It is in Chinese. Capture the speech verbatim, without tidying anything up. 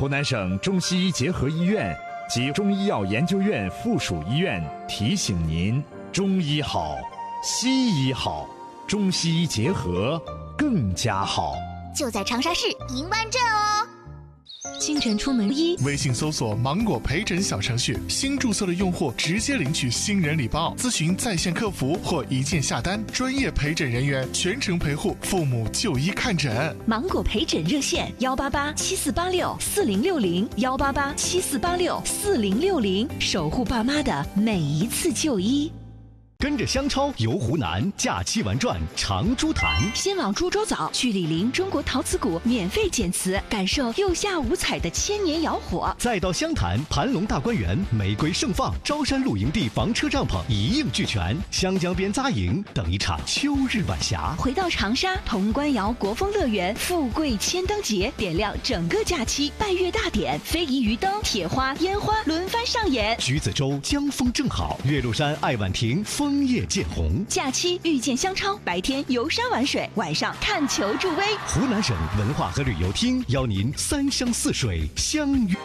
湖南省中西医结合医院及中医药研究院附属医院提醒您：中医好，西医好，中西医结合更加好。 就在长沙市银湾镇哦。 清晨出门一， 微信搜索芒果陪诊小程序，新注册的用户直接领取新人礼包，咨询在线客服或一键下单，专业陪诊人员全程陪护父母就医看诊。 芒果陪诊热线幺八八七四八六四零六零幺八八七四八六四零六零，守护爸妈的每一次就医。 跟着香超游湖南，假期玩转长株潭。 先往株洲早，去李林中国陶瓷谷免费捡瓷，感受釉下五彩的千年窑火。 再到湘潭盘龙大观园，玫瑰盛放，招山露营地房车帐篷一应俱全，湘江边扎营，等一场秋日晚霞。 回到长沙潼关窑国风乐园，富贵千灯节，点亮整个假期，拜月大典，非遗鱼灯、铁花、烟花轮番上演。 橘子洲江风正好，岳麓山爱晚亭枫叶渐红。 假期遇见香超，白天游山玩水，晚上看球助威。 湖南省文化和旅游厅邀您三湘四水相约。